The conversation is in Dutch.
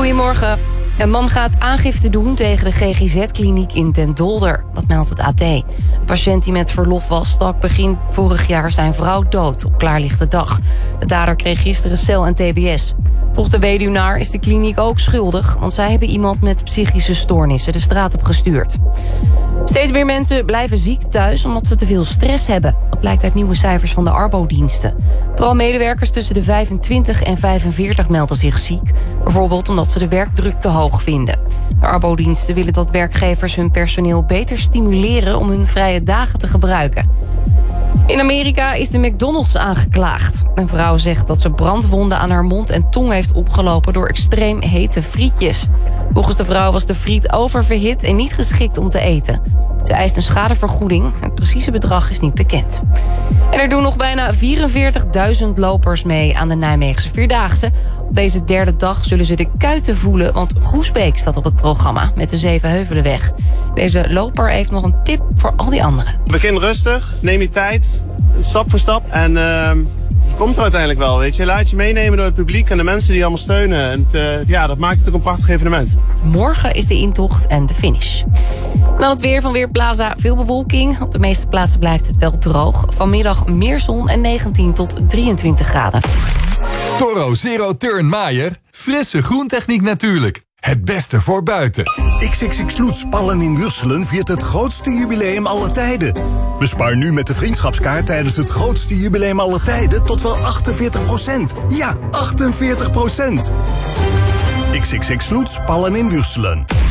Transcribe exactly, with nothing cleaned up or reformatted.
Goedemorgen. Een man gaat aangifte doen tegen de G G Z-kliniek in Den Dolder. Dat meldt het A D. Een patiënt die met verlof was, stak begin vorig jaar zijn vrouw dood op klaarlichte dag. De dader kreeg gisteren cel en T B S. Volgens de weduwnaar is de kliniek ook schuldig, want zij hebben iemand met psychische stoornissen de straat op gestuurd. Steeds meer mensen blijven ziek thuis omdat ze te veel stress hebben. Dat blijkt uit nieuwe cijfers van de Arbo-diensten. Vooral medewerkers tussen de vijfentwintig en vijfenveertig melden zich ziek. Bijvoorbeeld omdat ze de werkdruk te hoog vinden. De Arbo-diensten willen dat werkgevers hun personeel beter stimuleren om hun vrije dagen te gebruiken. In Amerika is de McDonald's aangeklaagd. Een vrouw zegt dat ze brandwonden aan haar mond en tong heeft opgelopen door extreem hete frietjes. Volgens de vrouw was de friet oververhit en niet geschikt om te eten. Ze eist een schadevergoeding. Het precieze bedrag is niet bekend. En er doen nog bijna vierenveertigduizend lopers mee aan de Nijmeegse Vierdaagse. Op deze derde dag zullen ze de kuiten voelen, want Groesbeek staat op het programma met de Zevenheuvelenweg. Deze loper heeft nog een tip voor al die anderen. Begin rustig, neem je tijd, stap voor stap en uh, komt er uiteindelijk wel, weet je. Laat je meenemen door het publiek en de mensen die allemaal steunen. En het, uh, ja, dat maakt het ook een prachtig evenement. Morgen is de intocht en de finish. Dan het weer van Weerplaza. Veel bewolking. Op de meeste plaatsen blijft het wel droog. Vanmiddag meer zon en negentien tot drieëntwintig graden. Toro Zero Turn Maier. Frisse groentechniek natuurlijk. Het beste voor buiten. X X X Loets Pallen in Wurselen viert het grootste jubileum aller tijden. Bespaar nu met de vriendschapskaart tijdens het grootste jubileum aller tijden tot wel achtenveertig procent. Ja, achtenveertig procent. X X X Loets Pallen in Wurselen.